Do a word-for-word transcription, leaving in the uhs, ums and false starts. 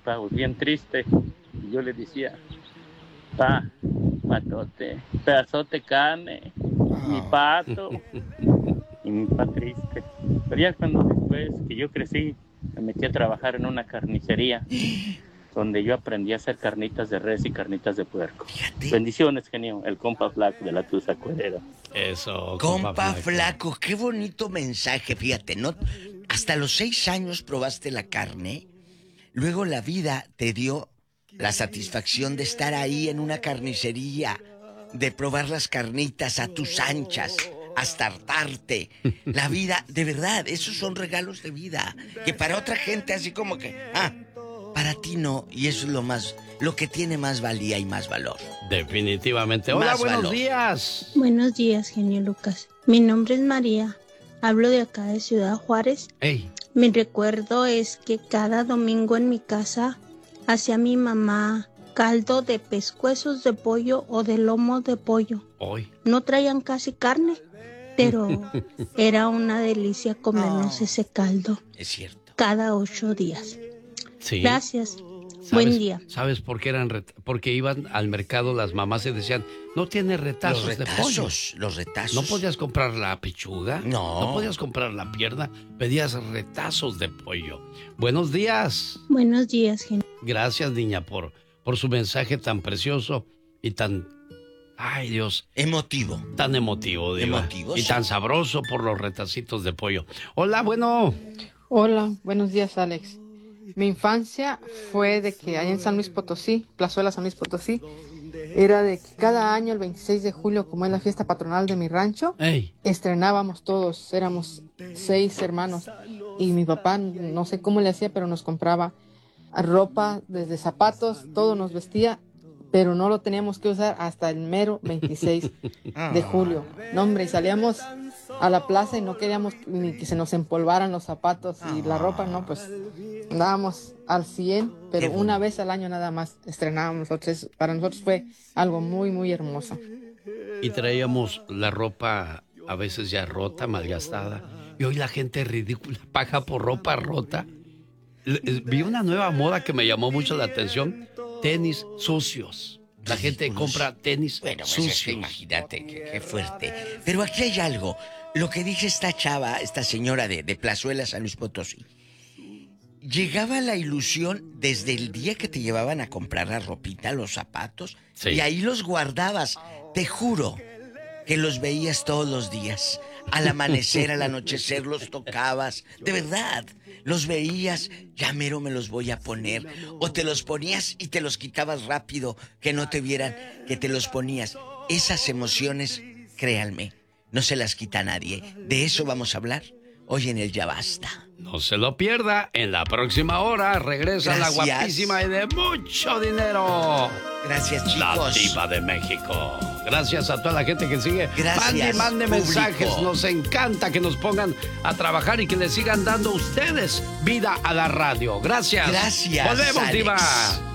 pavos, bien triste. Y yo le decía, pa, patote, pedazote carne, mi pato. Y mi pa triste. Pero ya cuando después que yo crecí, me metí a trabajar en una carnicería, donde yo aprendí a hacer carnitas de res y carnitas de puerco. Fíjate. Bendiciones, genio. El compa flaco de la Tusa Cuerera. Eso, Compa, compa flaco. flaco. Qué bonito mensaje, fíjate, ¿no? Hasta los seis años probaste la carne, luego la vida te dio la satisfacción de estar ahí en una carnicería, de probar las carnitas a tus anchas, hasta hartarte. La vida, de verdad, esos son regalos de vida, que para otra gente así como que, ah, para ti no, y eso es lo más, lo que tiene más valía y más valor. Definitivamente. Hola, Más buenos valor. días. Buenos días, genio Lucas. Mi nombre es María. Hablo de acá de Ciudad Juárez. Hey, Mi recuerdo es que cada domingo en mi casa hacía mi mamá caldo de pescuezos de pollo o de lomo de pollo. hoy. No traían casi carne, pero era una delicia comernos Oh. ese caldo Es cierto. cada ocho días. Sí. Gracias. ¿Sabes- Buen día. ¿Sabes por qué eran ret- Porque iban al mercado las mamás y decían, no tiene retazos, Los de pollo. retazos, los retazos. ¿No podías comprar la pechuga? No. ¿No podías comprar la pierna? Pedías retazos de pollo. Buenos días. Buenos días, genio. Gracias, niña, por, por su mensaje tan precioso y tan... Ay, Dios, Emotivo. tan emotivo, Diva. Emotivo, Y sí. tan sabroso por los retacitos de pollo. Hola, bueno. Hola, buenos días, Alex. Mi infancia fue de que allá en San Luis Potosí, Plazuela San Luis Potosí, era de que cada año, el veintiséis de julio, como es la fiesta patronal de mi rancho, Hey, estrenábamos todos, éramos seis hermanos. Y mi papá, no sé cómo le hacía, pero nos compraba ropa, desde zapatos, todo nos vestía, pero no lo teníamos que usar hasta el mero veintiséis de julio. No, hombre, y salíamos a la plaza y no queríamos ni que se nos empolvaran los zapatos y la ropa, no, pues andábamos al cien, pero Qué una bonito. vez al año nada más estrenábamos nosotros. Para nosotros fue algo muy, muy hermoso. y traíamos la ropa a veces ya rota, malgastada. Y hoy la gente ridícula paga por ropa rota. L- eh, Vi una nueva moda que me llamó mucho la atención. Tenis sucios. La gente Ridículos. compra tenis Bueno, pues es que sucios. imagínate, qué, qué fuerte. Pero aquí hay algo. Lo que dice esta chava, esta señora de, de Plazuela, San Luis Potosí. Llegaba la ilusión desde el día que te llevaban a comprar la ropita, los zapatos, Sí. y ahí los guardabas. Te juro que los veías todos los días. Al amanecer, al anochecer, los tocabas. De verdad, los veías, ya mero me los voy a poner. O te los ponías y te los quitabas rápido, que no te vieran que te los ponías. Esas emociones, créanme, no se las quita nadie. De eso vamos a hablar hoy en el Ya Basta. No se lo pierda. En la próxima hora regresa la Gracias. guapísima y de mucho dinero. Gracias, La chicos. diva de México. Gracias a toda la gente que sigue. Gracias, Mande, mande público. mensajes. Nos encanta que nos pongan a trabajar y que le sigan dando ustedes vida a la radio. Gracias. Gracias, Volvemos, Alex. diva.